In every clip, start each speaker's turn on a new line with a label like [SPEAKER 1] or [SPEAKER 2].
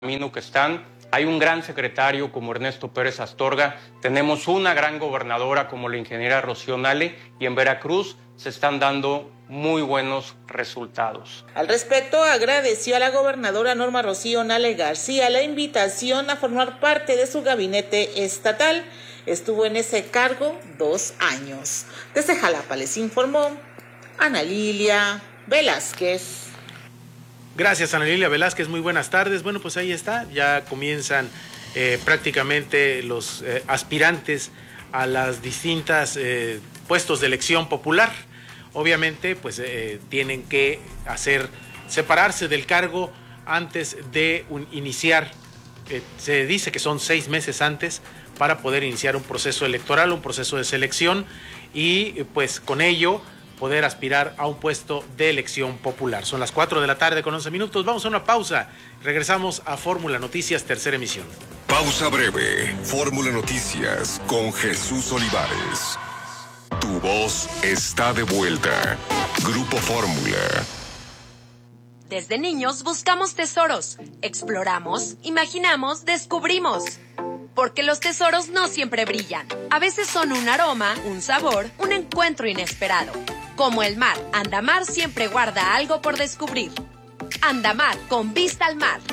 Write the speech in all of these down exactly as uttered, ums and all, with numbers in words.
[SPEAKER 1] camino que están. Hay un gran secretario como Ernesto Pérez Astorga, tenemos una gran gobernadora como la ingeniera Rocío Nale, y en Veracruz se están dando muy buenos resultados.
[SPEAKER 2] Al respecto, agradeció a la gobernadora Norma Rocío Nale García la invitación a formar parte de su gabinete estatal. Estuvo en ese cargo dos años. Desde Jalapa les informó Ana Lilia Velázquez.
[SPEAKER 3] Gracias, Ana Lilia Velázquez, muy buenas tardes. Bueno, pues ahí está, ya comienzan eh, prácticamente los eh, aspirantes a las distintas eh, puestos de elección popular. Obviamente, pues eh, tienen que hacer, separarse del cargo antes de un, iniciar, eh, se dice que son seis meses antes, para poder iniciar un proceso electoral, un proceso de selección, y pues con ello poder aspirar a un puesto de elección popular. Son las cuatro de la tarde con once minutos. Vamos a una pausa. Regresamos a Fórmula Noticias, tercera emisión.
[SPEAKER 4] Pausa breve. Fórmula Noticias con Jesús Olivares. Tu voz está de vuelta. Grupo Fórmula.
[SPEAKER 5] Desde niños buscamos tesoros, exploramos, imaginamos, descubrimos. Porque los tesoros no siempre brillan. A veces son un aroma, un sabor, un encuentro inesperado. Como el mar, Andamar siempre guarda algo por descubrir. Andamar, con vista al mar.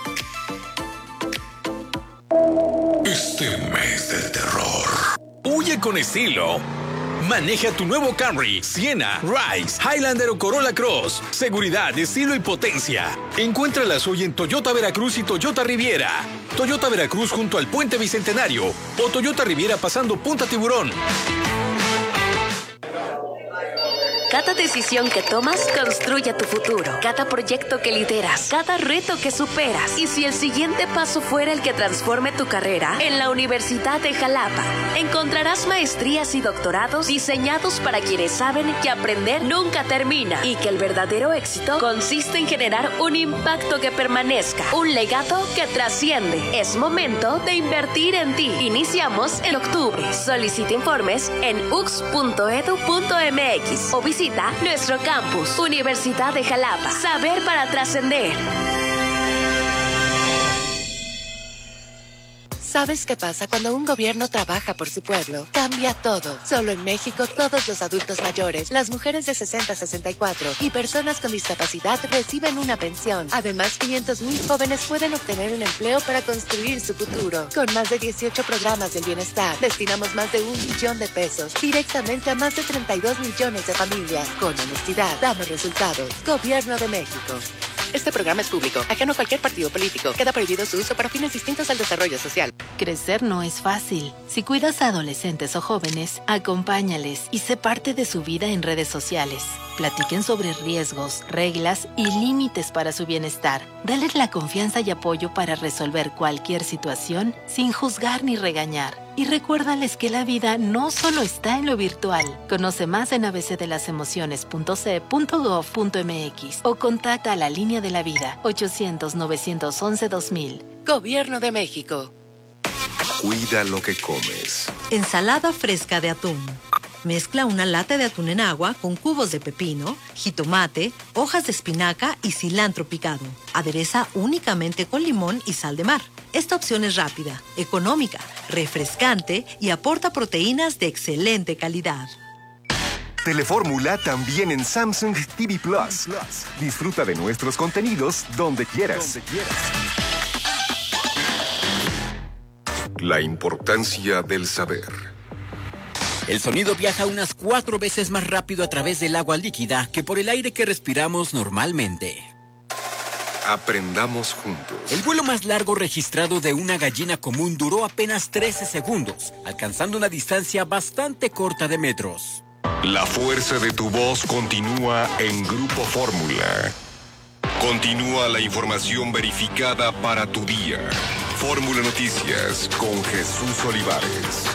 [SPEAKER 4] Este mes del terror.
[SPEAKER 6] Huye con estilo. Maneja tu nuevo Camry, Siena, Rise, Highlander o Corolla Cross. Seguridad, estilo y potencia. Encuéntralas hoy en Toyota Veracruz y Toyota Riviera. Toyota Veracruz junto al Puente Bicentenario o Toyota Riviera pasando Punta Tiburón.
[SPEAKER 5] Cada decisión que tomas construye tu futuro. Cada proyecto que lideras, cada reto que superas. Y si el siguiente paso fuera el que transforme tu carrera, en la Universidad de Jalapa encontrarás maestrías y doctorados diseñados para quienes saben que aprender nunca termina y que el verdadero éxito consiste en generar un impacto que permanezca, un legado que trasciende. Es momento de invertir en ti. Iniciamos en octubre. Solicita informes en u x punto e d u punto m x o visita nuestro campus, Universidad de Jalapa. Saber para trascender.
[SPEAKER 7] ¿Sabes qué pasa cuando un gobierno trabaja por su pueblo? Cambia todo. Solo en México, todos los adultos mayores, las mujeres de sesenta a sesenta y cuatro y personas con discapacidad reciben una pensión. Además, quinientos mil jóvenes pueden obtener un empleo para construir su futuro. Con más de dieciocho programas del bienestar, destinamos más de un millón de pesos directamente a más de treinta y dos millones de familias. Con honestidad, damos resultados. Gobierno de México. Este programa es público, ajeno a cualquier partido político. Queda prohibido su uso para fines distintos al desarrollo social.
[SPEAKER 8] Crecer no es fácil. Si cuidas a adolescentes o jóvenes, acompáñales y sé parte de su vida en redes sociales. Platiquen sobre riesgos, reglas y límites para su bienestar. Dales la confianza y apoyo para resolver cualquier situación sin juzgar ni regañar. Y recuérdales que la vida no solo está en lo virtual. Conoce más en a b c de las emociones punto c e punto gov punto m x o contacta a la línea de la vida ochocientos, novecientos once, dos mil.
[SPEAKER 7] Gobierno de México.
[SPEAKER 4] Cuida lo que comes.
[SPEAKER 9] Ensalada fresca de atún. Mezcla una lata de atún en agua con cubos de pepino, jitomate, hojas de espinaca y cilantro picado. Adereza únicamente con limón y sal de mar. Esta opción es rápida, económica, refrescante y aporta proteínas de excelente calidad.
[SPEAKER 10] Telefórmula también en Samsung T V Plus. Disfruta de nuestros contenidos donde quieras.
[SPEAKER 4] La importancia del saber.
[SPEAKER 11] El sonido viaja unas cuatro veces más rápido a través del agua líquida que por el aire que respiramos normalmente.
[SPEAKER 4] Aprendamos juntos.
[SPEAKER 11] El vuelo más largo registrado de una gallina común duró apenas trece segundos, alcanzando una distancia bastante corta de metros.
[SPEAKER 4] La fuerza de tu voz continúa en Grupo Fórmula. Continúa la información verificada para tu día. Fórmula Noticias con Jesús Olivares.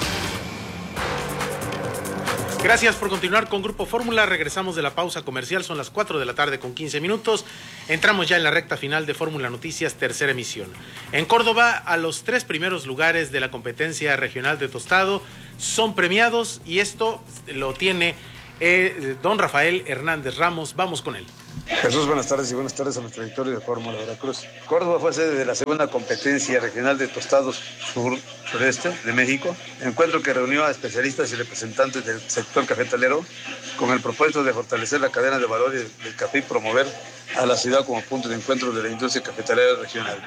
[SPEAKER 3] Gracias por continuar con Grupo Fórmula. Regresamos de la pausa comercial, son las cuatro de la tarde con quince minutos. Entramos ya en la recta final de Fórmula Noticias, tercera emisión. En Córdoba, a los tres primeros lugares de la competencia regional de tostado son premiados y esto lo tiene eh, don Rafael Hernández Ramos. Vamos con él.
[SPEAKER 12] Jesús, buenas tardes y buenas tardes a nuestro auditorio de Fórmula Veracruz. Córdoba fue sede de la segunda competencia regional de tostados sur-sureste de México, encuentro que reunió a especialistas y representantes del sector cafetalero con el propósito de fortalecer la cadena de valor del café y promover a la ciudad como punto de encuentro de la industria cafetalera regional.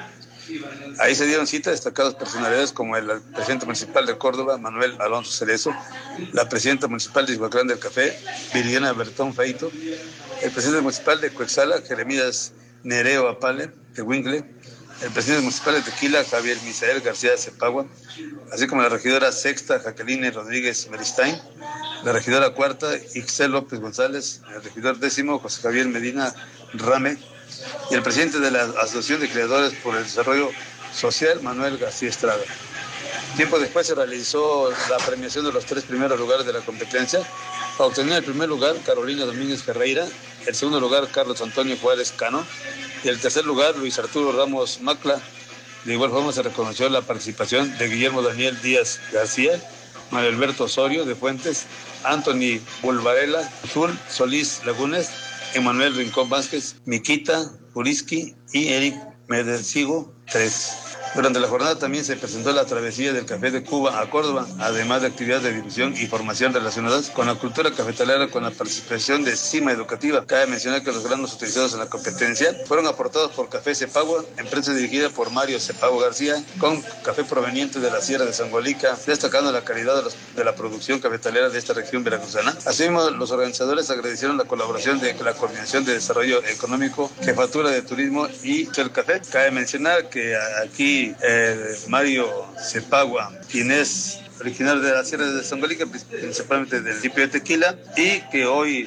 [SPEAKER 12] Ahí se dieron cita destacadas personalidades como el presidente municipal de Córdoba, Manuel Alonso Cerezo, la presidenta municipal de Ixhuatlán del Café, Viridiana Bertón Feito, el presidente municipal de Coexala, Jeremías Nereo Apale, de Wingle, el presidente municipal de Tequila, Javier Misael García Cepagua, así como la regidora sexta, Jacqueline Rodríguez Meristain, la regidora cuarta, Ixel López González, el regidor décimo, José Javier Medina Rame, y el presidente de la Asociación de Creadores por el Desarrollo Social, Manuel García Estrada. Tiempo después se realizó la premiación de los tres primeros lugares de la competencia. Obtenía el primer lugar Carolina Domínguez Ferreira, el segundo lugar Carlos Antonio Juárez Cano y el tercer lugar Luis Arturo Ramos Macla. De igual forma se reconoció la participación de Guillermo Daniel Díaz García, Mario Alberto Osorio de Fuentes, Anthony Bulvarela, Azul Solís Lagunes, Emanuel Rincón Vázquez, Miquita Puriski y Eric Medecigo tres. Durante la jornada también se presentó la travesía del café de Cuba a Córdoba, además de actividades de difusión y formación relacionadas con la cultura cafetalera con la participación de Cima Educativa. Cabe mencionar que los granos utilizados en la competencia fueron aportados por Café Cepagua, empresa dirigida por Mario Cepagua García, con café proveniente de la Sierra de Sangolica, destacando la calidad de, los, de la producción cafetalera de esta región veracruzana. Asimismo, los organizadores agradecieron la colaboración de la Coordinación de Desarrollo Económico, Jefatura de Turismo y el Café. Cabe mencionar que aquí Eh, Mario Cepagua, quien es originario de la Sierra de Sangolica, principalmente del municipio de Tequila, y que hoy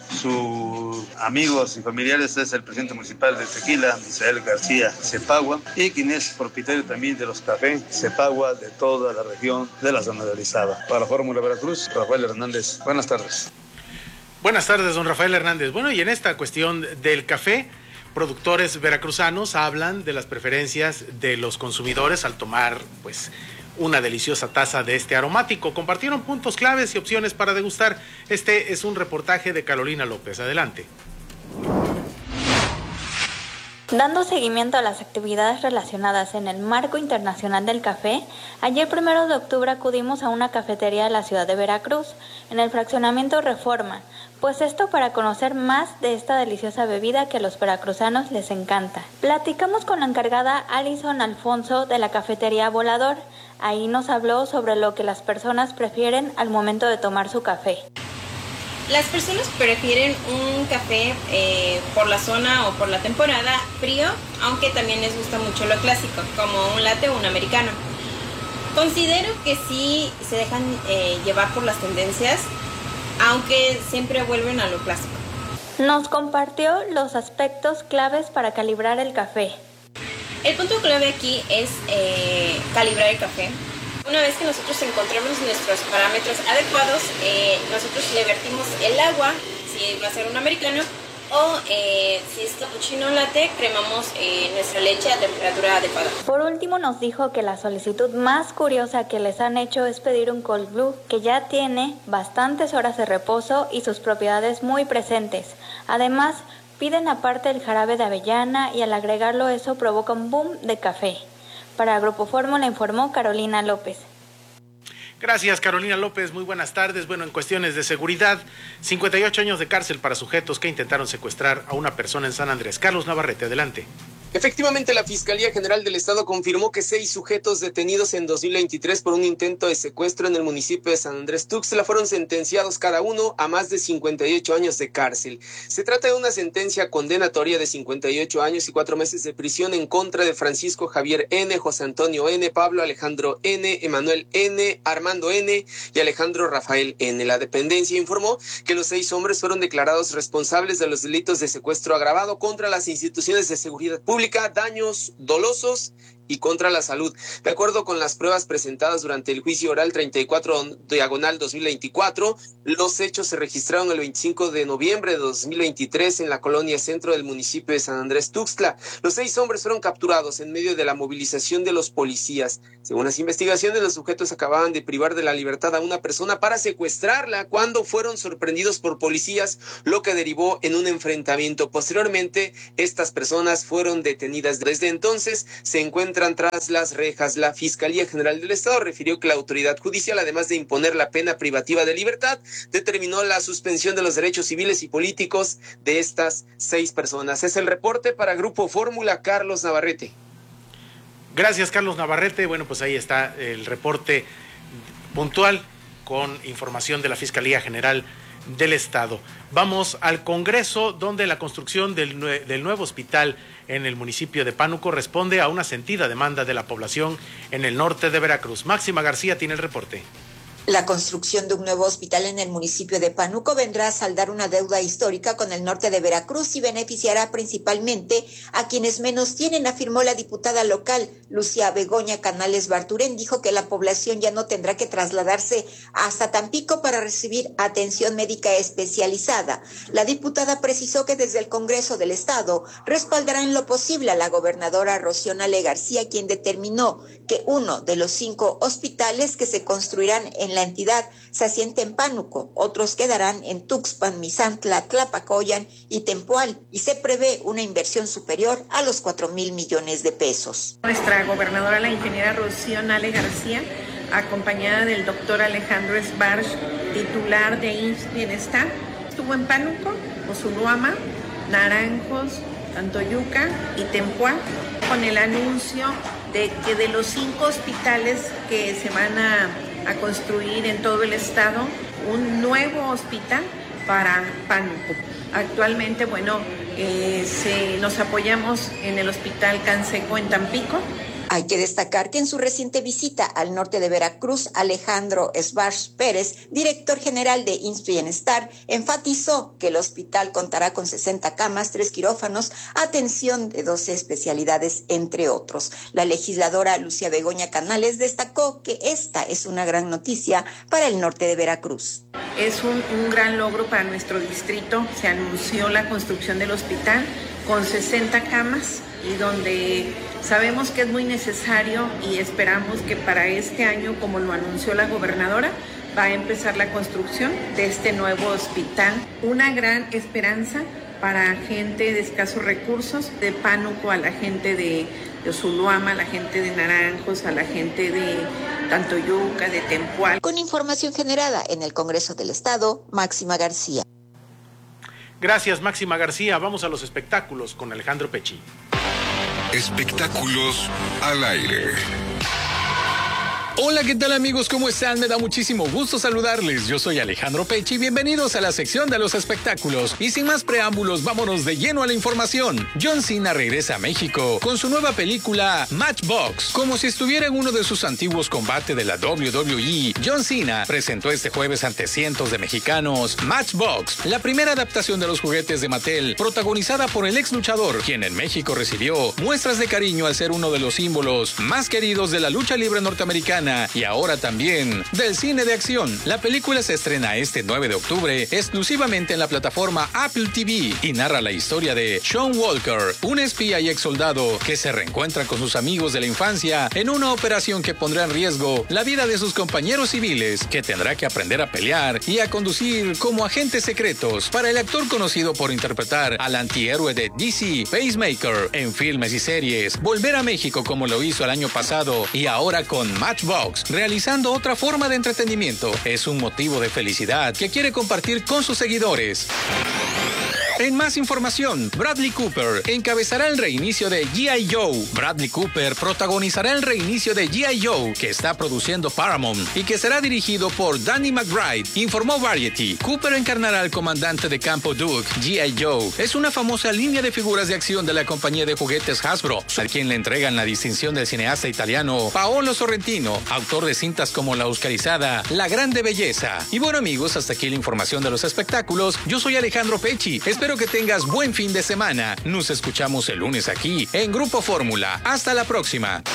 [SPEAKER 12] sus amigos y familiares es el presidente municipal de Tequila, Misael García Cepagua, y quien es propietario también de los cafés Cepagua de toda la región de la zona de Orizaba. Para la Fórmula Veracruz, Rafael Hernández. Buenas tardes.
[SPEAKER 3] Buenas tardes, don Rafael Hernández. Bueno, y en esta cuestión del café, productores veracruzanos hablan de las preferencias de los consumidores al tomar pues una deliciosa taza de este aromático. Compartieron puntos claves y opciones para degustar. Este es un reportaje de Carolina López. Adelante.
[SPEAKER 13] Dando seguimiento a las actividades relacionadas en el Marco Internacional del Café, ayer primero de octubre acudimos a una cafetería de la ciudad de Veracruz, en el fraccionamiento Reforma, pues esto para conocer más de esta deliciosa bebida que a los veracruzanos les encanta. Platicamos con la encargada Alison Alfonso de la cafetería Volador. Ahí nos habló sobre lo que las personas prefieren al momento de tomar su café.
[SPEAKER 14] Las personas prefieren un café eh, por la zona o por la temporada frío, aunque también les gusta mucho lo clásico, como un latte o un americano. Considero que sí se dejan eh, llevar por las tendencias, aunque siempre vuelven a lo clásico.
[SPEAKER 13] Nos compartió los aspectos claves para calibrar el café.
[SPEAKER 14] El punto clave aquí es eh, calibrar el café. Una vez que nosotros encontremos nuestros parámetros adecuados, eh, nosotros le vertimos el agua, si va a ser un americano, o eh, si es cappuccino latte, cremamos eh, nuestra leche a temperatura adecuada.
[SPEAKER 13] Por último nos dijo que la solicitud más curiosa que les han hecho es pedir un cold brew, que ya tiene bastantes horas de reposo y sus propiedades muy presentes. Además, piden aparte el jarabe de avellana y al agregarlo eso provoca un boom de café. Para Grupo Fórmula informó Carolina López.
[SPEAKER 3] Gracias, Carolina López. Muy buenas tardes. Bueno, en cuestiones de seguridad, cincuenta y ocho años de cárcel para sujetos que intentaron secuestrar a una persona en San Andrés. Carlos Navarrete, adelante.
[SPEAKER 15] Efectivamente, la Fiscalía General del Estado confirmó que seis sujetos detenidos en dos mil veintitrés por un intento de secuestro en el municipio de San Andrés Tuxtla fueron sentenciados cada uno a más de cincuenta y ocho años de cárcel. Se trata de una sentencia condenatoria de cincuenta y ocho años y cuatro meses de prisión en contra de Francisco Javier N., José Antonio N., Pablo Alejandro N., Emanuel N., Armando N. y Alejandro Rafael N. La dependencia informó que los seis hombres fueron declarados responsables de los delitos de secuestro agravado contra las instituciones de seguridad pública, daños dolosos y contra la salud. De acuerdo con las pruebas presentadas durante el juicio oral treinta y cuatro diagonal dos mil veinticuatro, los hechos se registraron el veinticinco de noviembre de dos mil veintitrés en la colonia centro del municipio de San Andrés Tuxtla. Los seis hombres fueron capturados en medio de la movilización de los policías. Según las investigaciones, los sujetos acababan de privar de la libertad a una persona para secuestrarla cuando fueron sorprendidos por policías, lo que derivó en un enfrentamiento. Posteriormente, estas personas fueron detenidas. Desde entonces se encuentran tras las rejas. La Fiscalía General del Estado refirió que la autoridad judicial, además de imponer la pena privativa de libertad, determinó la suspensión de los derechos civiles y políticos de estas seis personas. Es el reporte para Grupo Fórmula, Carlos Navarrete.
[SPEAKER 3] Gracias, Carlos Navarrete. Bueno, pues ahí está el reporte puntual con información de la Fiscalía General del Estado. Vamos al Congreso, donde la construcción del, nue- del nuevo hospital en el municipio de Pánuco responde a una sentida demanda de la población en el norte de Veracruz. Máxima García tiene el reporte.
[SPEAKER 16] La construcción de un nuevo hospital en el municipio de Pánuco vendrá a saldar una deuda histórica con el norte de Veracruz y beneficiará principalmente a quienes menos tienen, afirmó la diputada local Lucia Begoña Canales Barturén. Dijo que la población ya no tendrá que trasladarse hasta Tampico para recibir atención médica especializada. La diputada precisó que desde el Congreso del Estado respaldará en lo posible a la gobernadora Rocío Nale García, quien determinó que uno de los cinco hospitales que se construirán en la entidad se asienta en Pánuco, otros quedarán en Tuxpan, Misantla, Tlapacoyan y Tempoal, y se prevé una inversión superior a los cuatro mil millones de pesos.
[SPEAKER 17] Nuestra gobernadora, la ingeniera Rocío Nale García, acompañada del doctor Alejandro Esbarch, titular de I M S S Bienestar, estuvo en Pánuco, Ozuloama, Naranjos, Tantoyuca y Tempoal, con el anuncio de que de los cinco hospitales que se van a a construir en todo el estado, un nuevo hospital para Pánuco. Actualmente, bueno, eh, se, nos apoyamos en el Hospital Canseco en Tampico.
[SPEAKER 16] Hay que destacar que en su reciente visita al norte de Veracruz, Alejandro Esbarch Pérez, director general de I M S S Bienestar, enfatizó que el hospital contará con sesenta camas, tres quirófanos, atención de doce especialidades, entre otros. La legisladora Lucia Begoña Canales destacó que esta es una gran noticia para el norte de Veracruz.
[SPEAKER 17] Es un, un gran logro para nuestro distrito. Se anunció la construcción del hospital con sesenta camas y donde sabemos que es muy necesario y esperamos que para este año, como lo anunció la gobernadora, va a empezar la construcción de este nuevo hospital. Una gran esperanza para gente de escasos recursos, de Pánuco, a la gente de, de Ozuloama, a la gente de Naranjos, a la gente de Tantoyuca, de Tempoal.
[SPEAKER 16] Con información generada en el Congreso del Estado, Máxima García.
[SPEAKER 3] Gracias, Máxima García. Vamos a los espectáculos con Alejandro Pechi.
[SPEAKER 4] Espectáculos al aire.
[SPEAKER 6] Hola, ¿qué tal amigos? ¿Cómo están? Me da muchísimo gusto saludarles. Yo soy Alejandro Pechi. Bienvenidos a la sección de los espectáculos. Y sin más preámbulos, vámonos de lleno a la información. John Cena regresa a México con su nueva película Matchbox. Como si estuviera en uno de sus antiguos combates de la doble u doble u E, John Cena presentó este jueves ante cientos de mexicanos Matchbox, la primera adaptación de los juguetes de Mattel, protagonizada por el ex luchador, quien en México recibió muestras de cariño al ser uno de los símbolos más queridos de la lucha libre norteamericana y ahora también del cine de acción. La película se estrena este nueve de octubre exclusivamente en la plataforma Apple T V y narra la historia de Sean Walker, un espía y ex soldado que se reencuentra con sus amigos de la infancia en una operación que pondrá en riesgo la vida de sus compañeros civiles, que tendrá que aprender a pelear y a conducir como agentes secretos. Para el actor conocido por interpretar al antihéroe de D C, Pacemaker, en filmes y series, volver a México como lo hizo el año pasado y ahora con Matchbox, realizando otra forma de entretenimiento, es un motivo de felicidad que quiere compartir con sus seguidores. En más información, Bradley Cooper encabezará el reinicio de G I Joe. Bradley Cooper protagonizará el reinicio de G I Joe, que está produciendo Paramount y que será dirigido por Danny McBride, informó Variety. Cooper encarnará al comandante de campo Duke. G I Joe es una famosa línea de figuras de acción de la compañía de juguetes Hasbro, a quien le entregan la distinción del cineasta italiano Paolo Sorrentino, autor de cintas como la oscarizada La Grande Belleza. Y bueno amigos, hasta aquí la información de los espectáculos. Yo soy Alejandro Pechi. Espero Espero que tengas buen fin de semana. Nos escuchamos el lunes aquí en Grupo Fórmula. Hasta la próxima.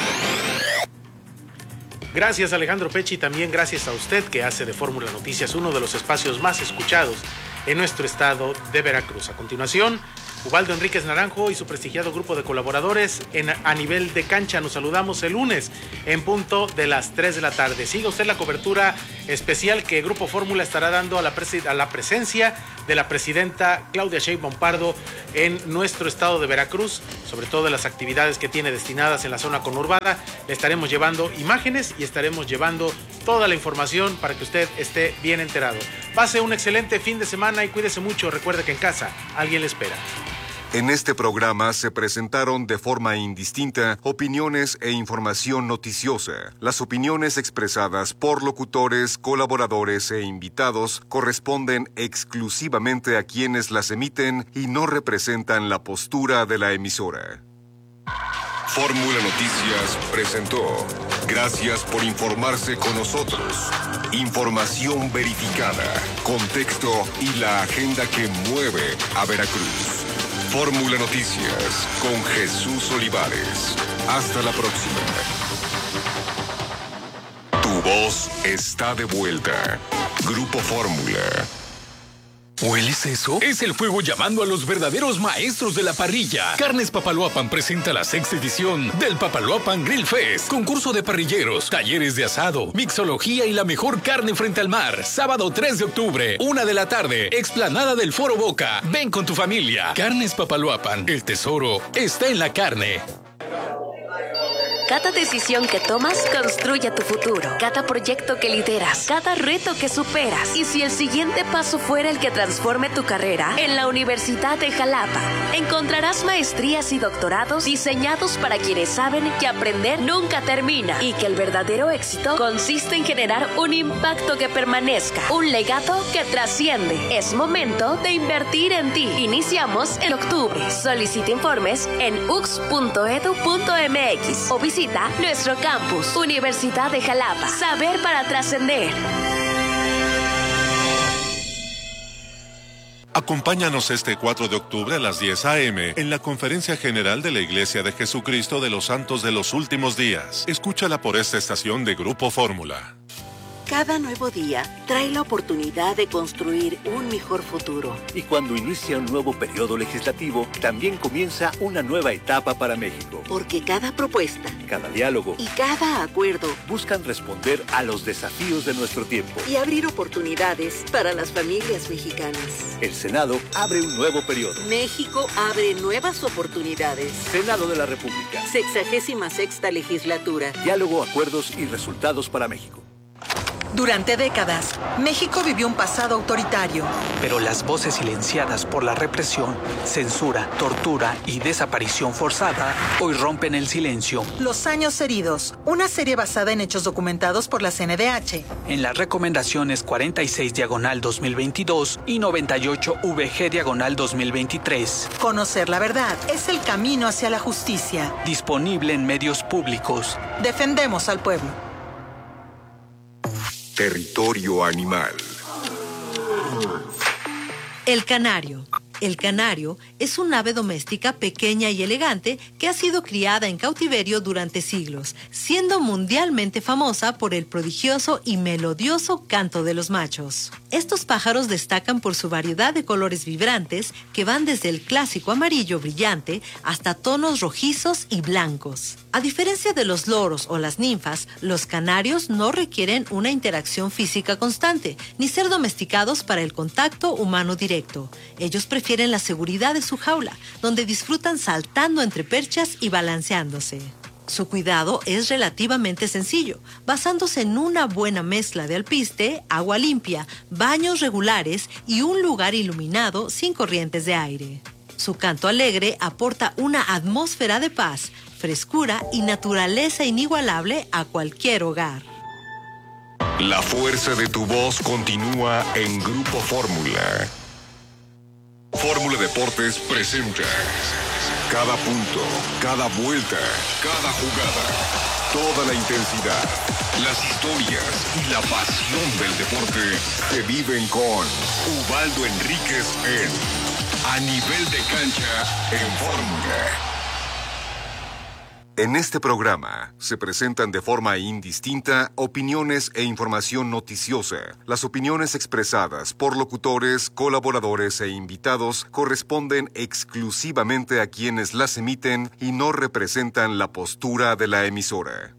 [SPEAKER 3] Gracias, Alejandro Pechi, también gracias a usted que hace de Fórmula Noticias uno de los espacios más escuchados en nuestro estado de Veracruz. A continuación, Ubaldo Enríquez Naranjo y su prestigiado grupo de colaboradores en A Nivel de Cancha. Nos saludamos el lunes en punto de las tres de la tarde. Siga usted la cobertura especial que Grupo Fórmula estará dando a la, pres- a la presencia de la presidenta Claudia Sheinbaum Pardo en nuestro estado de Veracruz, sobre todo de las actividades que tiene destinadas en la zona conurbada. Le estaremos llevando imágenes y estaremos llevando toda la información para que usted esté bien enterado. Pase un excelente fin de semana y cuídese mucho. Recuerde que en casa alguien le espera.
[SPEAKER 4] En este programa se presentaron de forma indistinta opiniones e información noticiosa. Las opiniones expresadas por locutores, colaboradores e invitados corresponden exclusivamente a quienes las emiten y no representan la postura de la emisora. Fórmula Noticias presentó. Gracias por informarse con nosotros. Información verificada, contexto y la agenda que mueve a Veracruz. Fórmula Noticias con Jesús Olivares. Hasta la próxima. Tu voz está de vuelta. Grupo Fórmula.
[SPEAKER 6] ¿Hueles eso? Es el fuego llamando a los verdaderos maestros de la parrilla. Carnes Papaloapan presenta la sexta edición del Papaloapan Grill Fest. Concurso de parrilleros, talleres de asado, mixología y la mejor carne frente al mar. Sábado tres de octubre, una de la tarde, explanada del Foro Boca. Ven con tu familia. Carnes Papaloapan, el tesoro está en la carne.
[SPEAKER 5] Cada decisión que tomas construye tu futuro. Cada proyecto que lideras. Cada reto que superas. Y si el siguiente paso fuera el que transforme tu carrera, en la Universidad de Jalapa encontrarás maestrías y doctorados diseñados para quienes saben que aprender nunca termina y que el verdadero éxito consiste en generar un impacto que permanezca, un legado que trasciende. Es momento de invertir en ti. Iniciamos en octubre. Solicita informes en u x punto edu punto m x o visita nuestro campus, Universidad de Jalapa. Saber para trascender.
[SPEAKER 18] Acompáñanos este cuatro de octubre a las diez a eme en la Conferencia General de la Iglesia de Jesucristo de los Santos de los Últimos Días. Escúchala por esta estación de Grupo Fórmula.
[SPEAKER 19] Cada nuevo día trae la oportunidad de construir un mejor futuro.
[SPEAKER 20] Y cuando inicia un nuevo periodo legislativo, también comienza una nueva etapa para México.
[SPEAKER 19] Porque cada propuesta,
[SPEAKER 20] cada diálogo
[SPEAKER 19] y cada acuerdo
[SPEAKER 20] buscan responder a los desafíos de nuestro tiempo
[SPEAKER 19] y abrir oportunidades para las familias mexicanas.
[SPEAKER 20] El Senado abre un nuevo periodo.
[SPEAKER 19] México abre nuevas oportunidades.
[SPEAKER 20] Senado de la República.
[SPEAKER 19] Sexagésima sexta legislatura.
[SPEAKER 20] Diálogo, acuerdos y resultados para México.
[SPEAKER 21] Durante décadas, México vivió un pasado autoritario.
[SPEAKER 22] Pero las voces silenciadas por la represión, censura, tortura y desaparición forzada hoy rompen el silencio.
[SPEAKER 21] Los años heridos, una serie basada en hechos documentados por la C N D H.
[SPEAKER 22] En las recomendaciones cuarenta y seis diagonal dos mil veintidós y noventa y ocho V G diagonal dos mil veintitrés.
[SPEAKER 21] Conocer la verdad es el camino hacia la justicia.
[SPEAKER 22] Disponible en medios públicos.
[SPEAKER 21] Defendemos al pueblo.
[SPEAKER 4] Territorio animal.
[SPEAKER 9] El canario. El canario es un ave doméstica pequeña y elegante que ha sido criada en cautiverio durante siglos, siendo mundialmente famosa por el prodigioso y melodioso canto de los machos. Estos pájaros destacan por su variedad de colores vibrantes que van desde el clásico amarillo brillante hasta tonos rojizos y blancos. A diferencia de los loros o las ninfas, los canarios no requieren una interacción física constante, ni ser domesticados para el contacto humano directo. Ellos prefieren la seguridad de su jaula, donde disfrutan saltando entre perchas y balanceándose. Su cuidado es relativamente sencillo, basándose en una buena mezcla de alpiste, agua limpia, baños regulares y un lugar iluminado sin corrientes de aire. Su canto alegre aporta una atmósfera de paz, frescura y naturaleza inigualable a cualquier hogar.
[SPEAKER 4] La fuerza de tu voz continúa en Grupo Fórmula. Fórmula Deportes presenta cada punto, cada vuelta, cada jugada, toda la intensidad, las historias y la pasión del deporte se viven con Ubaldo Enríquez en A nivel de cancha en Fórmula.
[SPEAKER 10] En este programa se presentan de forma indistinta opiniones e información noticiosa. Las opiniones expresadas por locutores, colaboradores e invitados corresponden exclusivamente a quienes las emiten y no representan la postura de la emisora.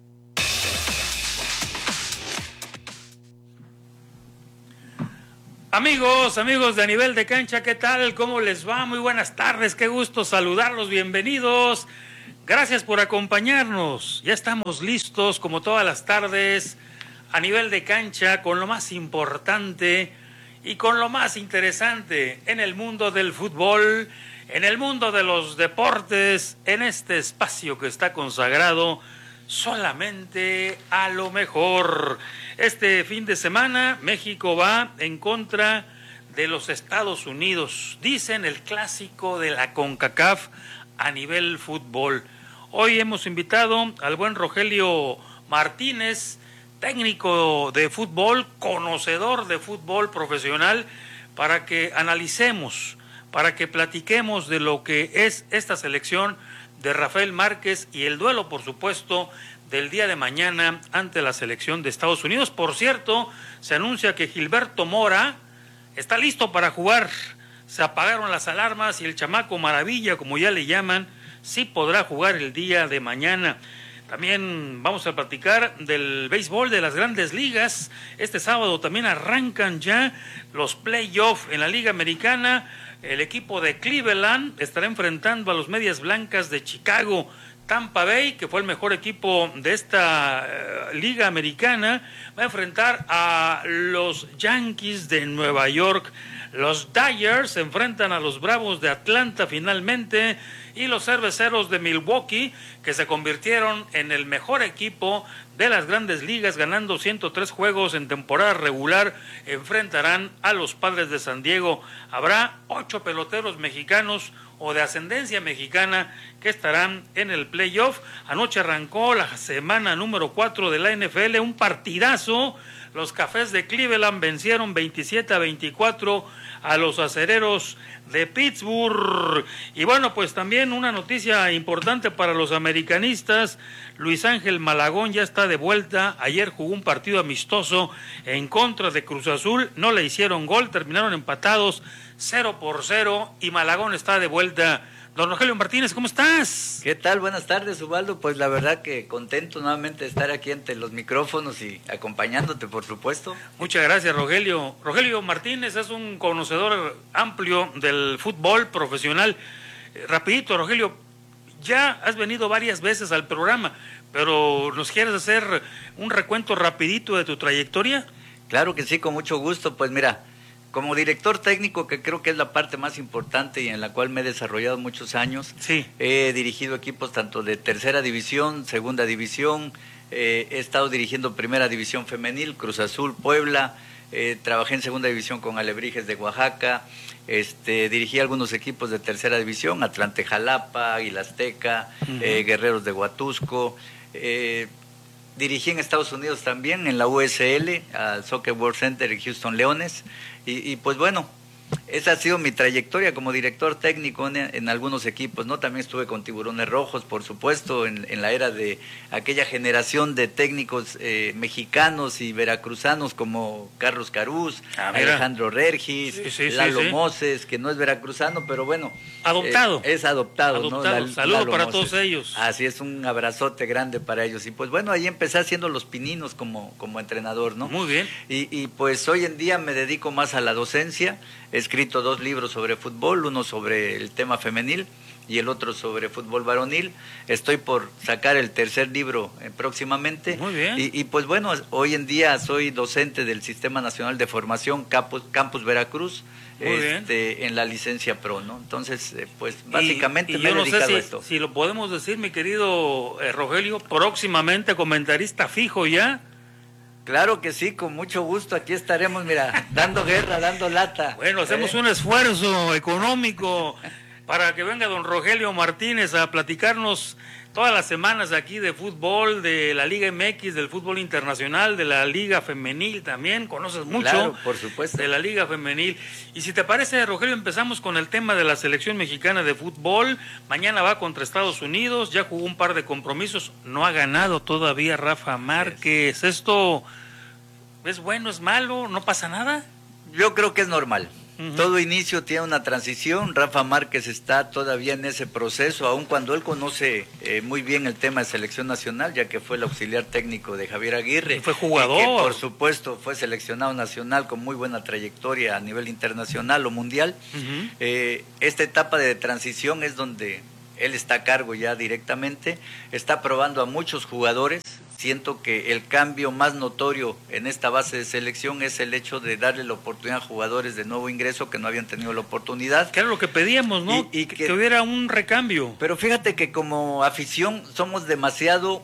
[SPEAKER 1] Amigos, amigos de A Nivel de Cancha, ¿qué tal? ¿Cómo les va? Muy buenas tardes, qué gusto saludarlos, bienvenidos. Gracias por acompañarnos. Ya estamos listos, como todas las tardes, A Nivel de Cancha, con lo más importante y con lo más interesante en el mundo del fútbol, en el mundo de los deportes, en este espacio que está consagrado solamente a lo mejor. Este fin de semana México va en contra de los Estados Unidos, dicen el clásico de la CONCACAF a nivel fútbol. Hoy hemos invitado al buen Rogelio Martínez, técnico de fútbol, conocedor de fútbol profesional, para que analicemos, para que platiquemos de lo que es esta selección de Rafael Márquez y el duelo, por supuesto, del día de mañana ante la selección de Estados Unidos. Por cierto, se anuncia que Gilberto Mora está listo para jugar. Se apagaron las alarmas y el chamaco maravilla, como ya le llaman, sí podrá jugar el día de mañana. También vamos a platicar del béisbol de las grandes ligas. Este sábado también arrancan ya los playoffs en la Liga Americana. El equipo de Cleveland estará enfrentando a los Medias Blancas de Chicago. Tampa Bay, que fue el mejor equipo de esta uh, Liga Americana, va a enfrentar a los Yankees de Nueva York. Los Dodgers se enfrentan a los Bravos de Atlanta finalmente, y los Cerveceros de Milwaukee, que se convirtieron en el mejor equipo de las grandes ligas, ganando ciento tres juegos en temporada regular, enfrentarán a los Padres de San Diego. Habrá ocho peloteros mexicanos o de ascendencia mexicana que estarán en el playoff. Anoche arrancó la semana número cuatro de la N F L, un partidazo. Los Cafés de Cleveland vencieron veintisiete a veinticuatro a los Acereros de Pittsburgh. Y bueno, pues también una noticia importante para los americanistas. Luis Ángel Malagón ya está de vuelta. Ayer jugó un partido amistoso en contra de Cruz Azul. No le hicieron gol, terminaron empatados cero por cero y Malagón está de vuelta. Don Rogelio Martínez, ¿cómo estás?
[SPEAKER 2] ¿Qué tal? Buenas tardes, Ubaldo. Pues la verdad que contento nuevamente de estar aquí ante los micrófonos y acompañándote, por supuesto.
[SPEAKER 1] Muchas gracias, Rogelio. Rogelio Martínez es un conocedor amplio del fútbol profesional. Eh, rapidito, Rogelio, ya has venido varias veces al programa, pero ¿nos quieres hacer un recuento rapidito de tu trayectoria?
[SPEAKER 2] Claro que sí, con mucho gusto. Pues mira, como director técnico, que creo que es la parte más importante y en la cual me he desarrollado muchos años,
[SPEAKER 1] sí.
[SPEAKER 2] He dirigido equipos tanto de tercera división, segunda división, eh, he estado dirigiendo primera división femenil, Cruz Azul, Puebla, eh, trabajé en segunda división con Alebrijes de Oaxaca, este, dirigí algunos equipos de tercera división, Atlante Jalapa, Águila Azteca, uh-huh. eh, Guerreros de Huatusco, eh, dirigí en Estados Unidos también, en la U S L, al Soccer World Center en Houston Leones. Y, y pues bueno, esa ha sido mi trayectoria como director técnico en, en algunos equipos, ¿no? También estuve con Tiburones Rojos, por supuesto, en, en la era de aquella generación de técnicos eh, mexicanos y veracruzanos como Carlos Carús, ah, Alejandro Regis, sí, sí, Lalo sí, sí. Moses, que no es veracruzano, pero bueno.
[SPEAKER 1] Adoptado.
[SPEAKER 2] Eh, es adoptado,
[SPEAKER 1] adoptado.
[SPEAKER 2] ¿no?
[SPEAKER 1] Saludos para Moses. Todos ellos.
[SPEAKER 2] Así es, un abrazote grande para ellos. Y pues bueno, ahí empecé haciendo los pininos como, como entrenador, ¿no?
[SPEAKER 1] Muy bien.
[SPEAKER 2] Y, y pues hoy en día me dedico más a la docencia. He escrito dos libros sobre fútbol, uno sobre el tema femenil y el otro sobre fútbol varonil. Estoy por sacar el tercer libro eh, próximamente.
[SPEAKER 1] Muy bien.
[SPEAKER 2] Y, y pues bueno, hoy en día soy docente del Sistema Nacional de Formación Campus, Campus Veracruz, este, en la licencia Pro, ¿no? Entonces, eh, pues básicamente
[SPEAKER 1] y, y
[SPEAKER 2] me he
[SPEAKER 1] no
[SPEAKER 2] dedicado
[SPEAKER 1] sé si,
[SPEAKER 2] a esto.
[SPEAKER 1] Si lo podemos decir, mi querido eh, Rogelio, próximamente comentarista fijo ya.
[SPEAKER 2] Claro que sí, con mucho gusto, aquí estaremos, mira, dando guerra, dando lata.
[SPEAKER 1] Bueno, hacemos
[SPEAKER 2] ¿eh?
[SPEAKER 1] un esfuerzo económico para que venga don Rogelio Martínez a platicarnos todas las semanas aquí de fútbol, de la Liga M X, del fútbol internacional, de la Liga Femenil también, conoces mucho.
[SPEAKER 2] Claro, por supuesto.
[SPEAKER 1] De la Liga Femenil. Y si te parece, Rogelio, empezamos con el tema de la selección mexicana de fútbol. Mañana va contra Estados Unidos, ya jugó un par de compromisos, no ha ganado todavía Rafa Márquez. ¿Esto es bueno, es malo, no pasa nada?
[SPEAKER 2] Yo creo que es normal. Uh-huh. Todo inicio tiene una transición. Rafa Márquez está todavía en ese proceso, aun cuando él conoce eh, muy bien el tema de selección nacional, ya que fue el auxiliar técnico de Javier Aguirre.
[SPEAKER 1] Y fue jugador.
[SPEAKER 2] Y que, por supuesto, fue seleccionado nacional con muy buena trayectoria a nivel internacional o mundial. Uh-huh. Eh, esta etapa de transición es donde él está a cargo ya directamente, está probando a muchos jugadores. Siento que el cambio más notorio en esta base de selección es el hecho de darle la oportunidad a jugadores de nuevo ingreso que no habían tenido la oportunidad.
[SPEAKER 1] Que era lo que pedíamos, ¿no? Y, y que, que hubiera un recambio.
[SPEAKER 2] Pero fíjate que como afición somos demasiado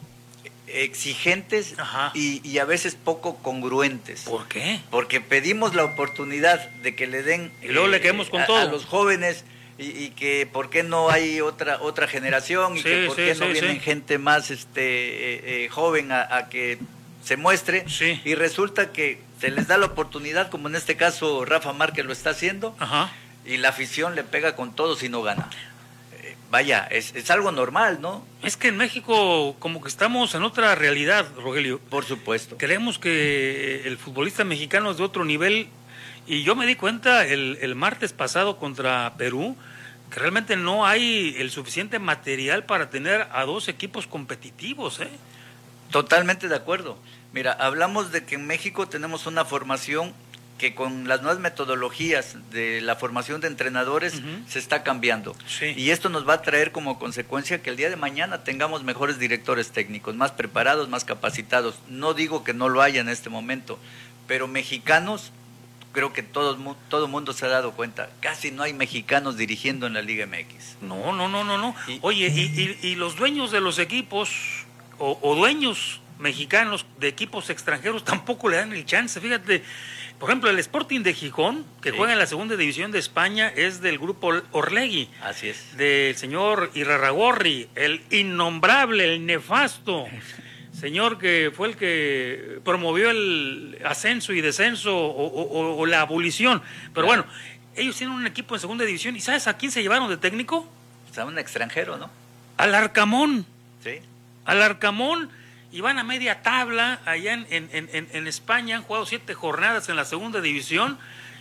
[SPEAKER 2] exigentes y, y a veces poco congruentes.
[SPEAKER 1] ¿Por qué?
[SPEAKER 2] Porque pedimos la oportunidad de que le den
[SPEAKER 1] y luego eh, le quedamos con
[SPEAKER 2] a,
[SPEAKER 1] todo.
[SPEAKER 2] a los jóvenes. Y, y que por qué no hay otra otra generación y sí, que por sí, qué no sí, vienen sí. gente más este eh, eh, joven a, a que se muestre
[SPEAKER 1] sí.
[SPEAKER 2] y resulta que se les da la oportunidad, como en este caso Rafa Márquez lo está haciendo.
[SPEAKER 1] Ajá.
[SPEAKER 2] Y la afición le pega con todo si no gana. Eh, vaya, es, es algo normal, ¿no?
[SPEAKER 1] Es que en México como que estamos en otra realidad, Rogelio.
[SPEAKER 2] Por supuesto.
[SPEAKER 1] Creemos que el futbolista mexicano es de otro nivel y yo me di cuenta el, el martes pasado contra Perú que realmente no hay el suficiente material para tener a dos equipos competitivos, ¿eh?
[SPEAKER 2] Totalmente de acuerdo. Mira, hablamos de que en México tenemos una formación que con las nuevas metodologías de la formación de entrenadores uh-huh. se está cambiando.
[SPEAKER 1] Sí.
[SPEAKER 2] Y esto nos va a traer como consecuencia que el día de mañana tengamos mejores directores técnicos, más preparados, más capacitados. No digo que no lo haya en este momento, pero mexicanos, creo que todo todo mundo se ha dado cuenta, casi no hay mexicanos dirigiendo en la Liga M X.
[SPEAKER 1] No, no, no, no, no. Y, Oye, y, y, y los dueños de los equipos o, o dueños mexicanos de equipos extranjeros tampoco le dan el chance. Fíjate, por ejemplo, el Sporting de Gijón, que sí. juega en la segunda división de España, es del grupo Orlegui.
[SPEAKER 2] Así es.
[SPEAKER 1] Del señor Irarragorri, el innombrable, el nefasto. Señor que fue el que promovió el ascenso y descenso o, o, o la abolición. Pero bueno, ellos tienen un equipo en segunda división. ¿Y sabes a quién se llevaron de técnico?
[SPEAKER 2] O sea, un extranjero, ¿no?
[SPEAKER 1] Al Arcamón.
[SPEAKER 2] Sí.
[SPEAKER 1] Al Arcamón. Y van a media tabla allá en, en, en, en España. Han jugado siete jornadas en la segunda división.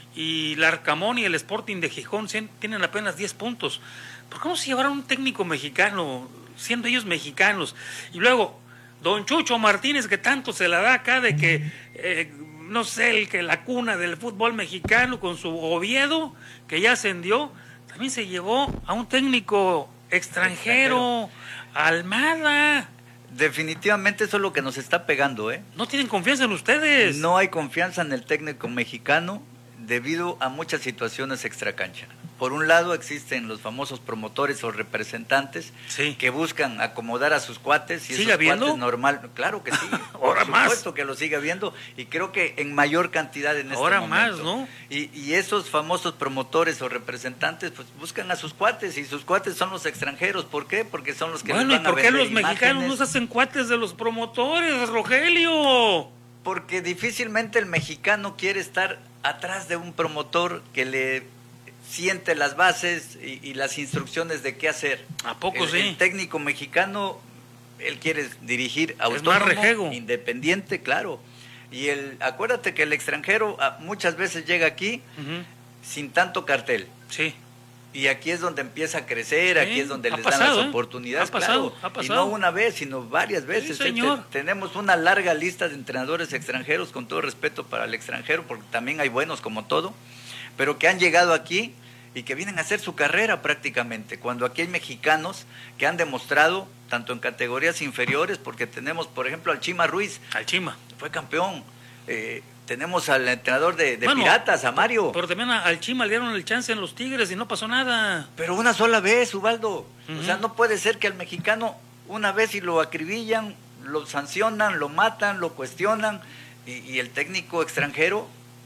[SPEAKER 1] Y el Arcamón y el Sporting de Gijón tienen apenas diez puntos. ¿Por qué no se llevaron un técnico mexicano, siendo ellos mexicanos? Y luego don Chucho Martínez, que tanto se la da acá de que, eh, no sé, el que la cuna del fútbol mexicano con su Oviedo, que ya ascendió, también se llevó a un técnico extranjero, extranjero. Almada.
[SPEAKER 2] Definitivamente eso es lo que nos está pegando, ¿eh?
[SPEAKER 1] ¿No tienen confianza en ustedes?
[SPEAKER 2] No hay confianza en el técnico mexicano debido a muchas situaciones extracancha. Por un lado existen los famosos promotores o representantes
[SPEAKER 1] sí.
[SPEAKER 2] que buscan acomodar a sus cuates y
[SPEAKER 1] ¿sigue
[SPEAKER 2] esos
[SPEAKER 1] habiendo?
[SPEAKER 2] cuates normal, claro que sí.
[SPEAKER 1] Ahora
[SPEAKER 2] por
[SPEAKER 1] más.
[SPEAKER 2] supuesto que lo sigue habiendo y creo que en mayor cantidad en este
[SPEAKER 1] Ahora
[SPEAKER 2] momento.
[SPEAKER 1] más, ¿no?
[SPEAKER 2] Y, y esos famosos promotores o representantes pues buscan a sus cuates y sus cuates son los extranjeros. ¿Por qué? Porque son los que
[SPEAKER 1] bueno,
[SPEAKER 2] les van
[SPEAKER 1] ¿y por
[SPEAKER 2] a
[SPEAKER 1] qué
[SPEAKER 2] vender
[SPEAKER 1] los mexicanos
[SPEAKER 2] imágenes?
[SPEAKER 1] no se hacen cuates de los promotores, Rogelio?
[SPEAKER 2] Porque difícilmente el mexicano quiere estar atrás de un promotor que le siente las bases y, y las instrucciones de qué hacer.
[SPEAKER 1] ¿A poco
[SPEAKER 2] el,
[SPEAKER 1] sí?
[SPEAKER 2] El técnico mexicano, él quiere dirigir autónomo, independiente, claro. Y el, acuérdate que el extranjero muchas veces llega aquí uh-huh. sin tanto cartel.
[SPEAKER 1] Sí.
[SPEAKER 2] Y aquí es donde empieza a crecer, sí, aquí es donde les
[SPEAKER 1] pasado,
[SPEAKER 2] dan las
[SPEAKER 1] ¿eh?
[SPEAKER 2] oportunidades,
[SPEAKER 1] ha pasado,
[SPEAKER 2] claro.
[SPEAKER 1] ha pasado.
[SPEAKER 2] Y no una vez, sino varias veces.
[SPEAKER 1] Sí, señor.
[SPEAKER 2] Este, tenemos una larga lista de entrenadores extranjeros, con todo respeto para el extranjero, porque también hay buenos como todo, pero que han llegado aquí y que vienen a hacer su carrera prácticamente, cuando aquí hay mexicanos que han demostrado, tanto en categorías inferiores, porque tenemos, por ejemplo, al Chima Ruiz.
[SPEAKER 1] Al Chima.
[SPEAKER 2] Fue campeón. Eh, tenemos al entrenador de, de
[SPEAKER 1] bueno,
[SPEAKER 2] Piratas, a Mario.
[SPEAKER 1] Pero también al Chima le dieron el chance en los Tigres y no pasó nada.
[SPEAKER 2] Pero una sola vez, Ubaldo.
[SPEAKER 1] Uh-huh.
[SPEAKER 2] O sea, no puede ser que al mexicano una vez y lo acribillan, lo sancionan, lo matan, lo cuestionan, y, y el técnico extranjero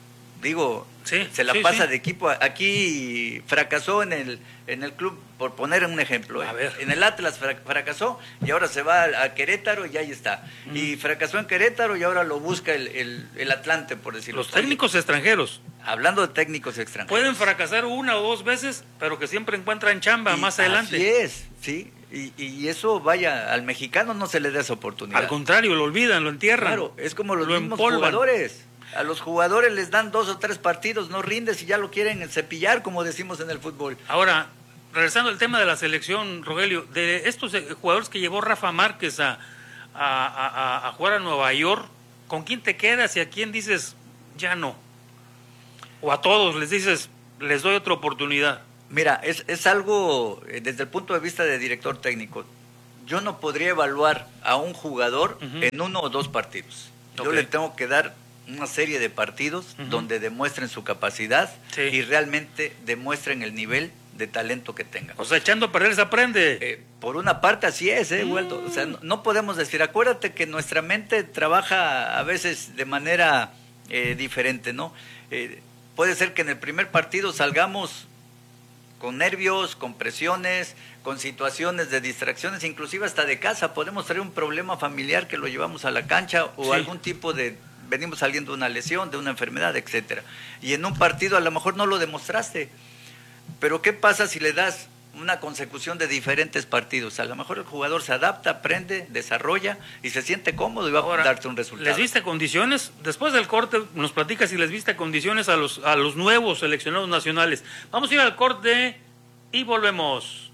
[SPEAKER 2] digo,
[SPEAKER 1] sí,
[SPEAKER 2] se la
[SPEAKER 1] sí,
[SPEAKER 2] pasa
[SPEAKER 1] sí.
[SPEAKER 2] de equipo. Aquí fracasó en el en el club, por poner un ejemplo.
[SPEAKER 1] A
[SPEAKER 2] eh.
[SPEAKER 1] ver.
[SPEAKER 2] En el Atlas fra- fracasó y ahora se va a, a Querétaro y ahí está. Mm. Y fracasó en Querétaro y ahora lo busca el, el, el Atlante, por decirlo así.
[SPEAKER 1] Los técnicos extranjeros.
[SPEAKER 2] Hablando de técnicos extranjeros.
[SPEAKER 1] Pueden fracasar una o dos veces, pero que siempre encuentran chamba
[SPEAKER 2] Y
[SPEAKER 1] más adelante.
[SPEAKER 2] Así es, sí. Y, y eso, vaya, al mexicano no se le da esa oportunidad.
[SPEAKER 1] Al contrario, lo olvidan, lo entierran.
[SPEAKER 2] Claro, es como los
[SPEAKER 1] lo
[SPEAKER 2] mismos
[SPEAKER 1] empolvan.
[SPEAKER 2] jugadores. A los jugadores les dan dos o tres partidos, no rindes y ya lo quieren cepillar, como decimos en el fútbol.
[SPEAKER 1] Ahora, regresando al tema de la selección, Rogelio, de estos eh, jugadores que llevó Rafa Márquez a, a, a, a jugar a Nueva York, ¿con quién te quedas y a quién dices ya no? O a todos les dices, les doy otra oportunidad.
[SPEAKER 2] Mira, es, es algo, eh, desde el punto de vista de director técnico, yo no podría evaluar a un jugador uh-huh. en uno o dos partidos. Yo okay. le tengo que dar una serie de partidos uh-huh. donde demuestren su capacidad sí. y realmente demuestren el nivel de talento que tengan.
[SPEAKER 1] O sea, echando a perder se aprende.
[SPEAKER 2] Eh, por una parte así es, ¿eh, mm. Waldo? O sea, no, no podemos decir, acuérdate que nuestra mente trabaja a veces de manera eh, diferente, ¿no? Eh, puede ser que en el primer partido salgamos con nervios, con presiones, con situaciones de distracciones, inclusive hasta de casa. Podemos traer un problema familiar que lo llevamos a la cancha o sí. algún tipo de... venimos saliendo de una lesión, de una enfermedad, etcétera. Y en un partido a lo mejor no lo demostraste. Pero ¿qué pasa si le das una consecución de diferentes partidos? A lo mejor el jugador se adapta, aprende, desarrolla y se siente cómodo y va Ahora, a darte un resultado.
[SPEAKER 1] ¿Les viste condiciones? Después del corte nos platicas si les viste condiciones a los, a los nuevos seleccionados nacionales. Vamos a ir al corte y volvemos.